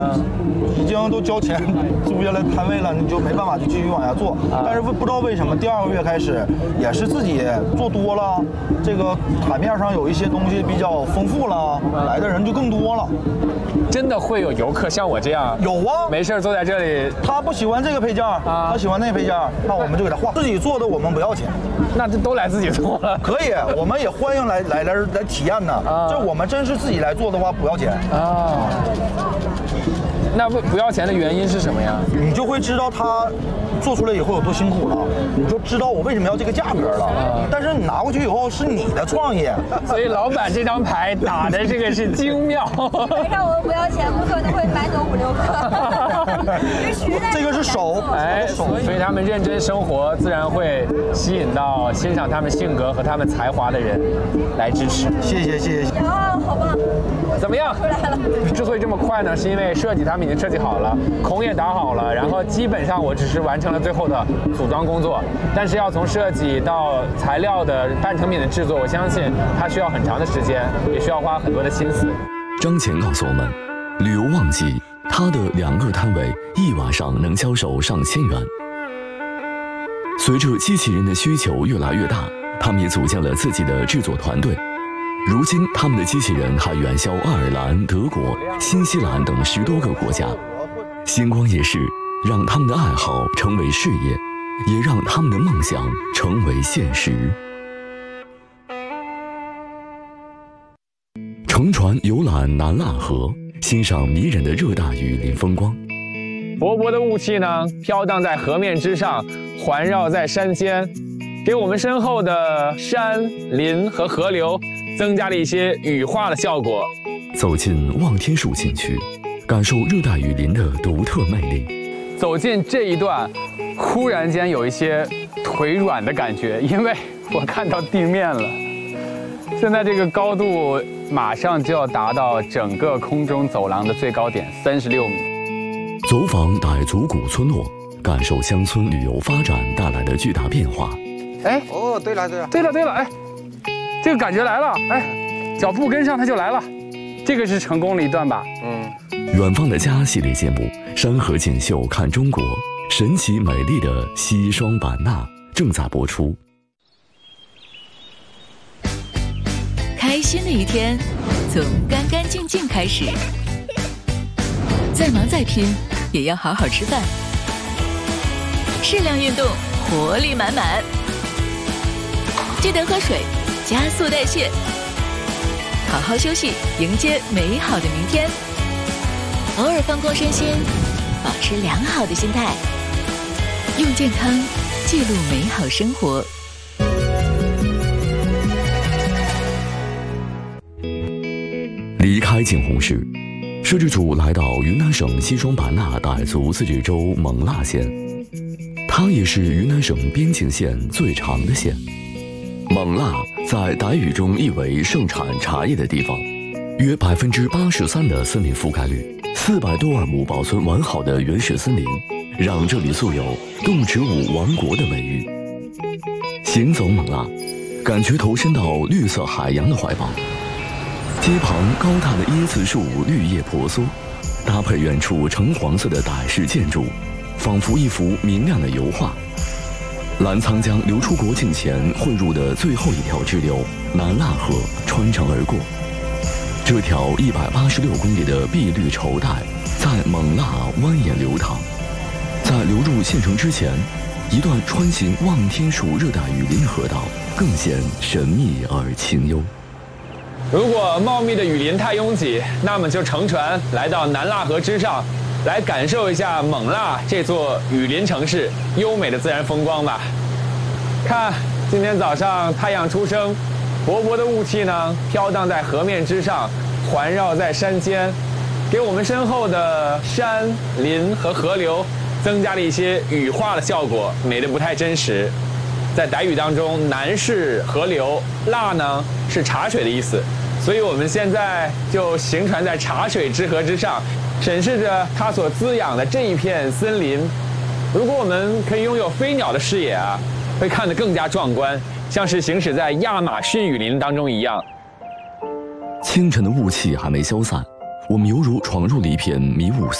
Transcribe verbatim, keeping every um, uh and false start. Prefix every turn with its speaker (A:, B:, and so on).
A: 嗯，已经都交钱租下来摊位了，你就没办法就继续往下做。啊、但是不知道为什么第二个月开始，也是自己做多了，这个台面上有一些东西比较丰富了，来的人就更多了。
B: 真的会有游客像我这样？
A: 有啊，
B: 没事坐在这里。
A: 他不喜欢这个配件，啊、他喜欢那个配件，那我们就给他换。自己做的我们不要钱。
B: 那这都来自己做了。
A: 可以，我们也欢迎来来来来体验呢。啊、这我们真是自己来做的话，不要钱。啊。
B: 那不不要钱的原因是什么呀？
A: 你就会知道他做出来以后有多辛苦了，你就知道我为什么要这个价格了。啊、但是你拿过去以后是你的创意，
B: 所以老板这张牌打的这个是精妙。
C: 没让我们不要钱，不可能会买走五六个。
A: 这个是手，
B: 哎，所以他们认真生活，自然会吸引到欣赏他们性格和他们才华的人来支持。
A: 谢谢谢谢。
C: 啊，好棒！
B: 怎么样？
C: 出来了。
B: 之所以这么快呢，是因为设计他们已经设计好了，孔也打好了，然后基本上我只是完成了最后的组装工作。但是要从设计到材料的半成品的制作，我相信它需要很长的时间，也需要花很多的心思。
D: 张乾告诉我们，旅游旺季，他的两个摊位一晚上能销售上千元。随着机器人的需求越来越大，他们也组建了自己的制作团队。如今，他们的机器人还远销爱尔兰、德国、新西兰等十多个国家。星光夜市让他们的爱好成为事业，也让他们的梦想成为现实。乘船游览南腊河，欣赏迷人的热带雨林风光。
B: 薄薄的雾气呢，飘荡在河面之上，环绕在山间，给我们身后的山林和河流增加了一些羽化的效果。
D: 走进望天树景区，感受热带雨林的独特魅力。
B: 走进这一段，忽然间有一些腿软的感觉，因为我看到地面了。现在这个高度马上就要达到整个空中走廊的最高点三十六米。
D: 走访傣族古村落，感受乡村旅游发展带来的巨大变化。
B: 哎，
E: 哦，对了对了，
B: 对了对了，哎，这个感觉来了，哎，脚步跟上它就来了，这个是成功了一段吧？
D: 嗯。远方的家系列节目《山河锦绣看中国》，神奇美丽的西双版纳正在播出。
F: 开心的一天，从干干净净开始。再忙再拼，也要好好吃饭。适量运动，活力满满。记得喝水，加速代谢。好好休息，迎接美好的明天。偶尔放空身心，保持良好的心态，用健康记录美好生活。
D: 离开景洪市，摄制组来到云南省西双版纳傣族自治州勐腊县，它也是云南省边境线最长的县。勐腊在傣语中意为盛产茶叶的地方，约百分之八十三的森林覆盖率，四百多万亩保存完好的原始森林，让这里素有动植物王国的美誉。行走勐腊，感觉投身到绿色海洋的怀抱。街旁高大的椰子树绿叶婆娑，搭配远处橙黄色的傣式建筑，仿佛一幅明亮的油画。澜沧江流出国境前汇入的最后一条支流南腊河穿城而过，这条一百八十六公里的碧绿绸带在勐腊蜿蜒流淌。在流入县城之前，一段穿行望天树热带雨林的河道更显神秘而清幽。
B: 如果茂密的雨林太拥挤，那么就乘船来到南腊河之上，来感受一下勐腊这座雨林城市优美的自然风光吧。看，今天早上太阳初升，薄薄的雾气呢飘荡在河面之上，环绕在山间，给我们身后的山林和河流增加了一些羽化的效果，美得不太真实。在傣语当中，南是河流，腊呢是茶水的意思，所以我们现在就行船在茶水之河之上，审视着它所滋养的这一片森林。如果我们可以拥有飞鸟的视野啊，会看得更加壮观，像是行驶在亚马逊雨林当中一样。
D: 清晨的雾气还没消散， 我们犹如闯入了一片迷雾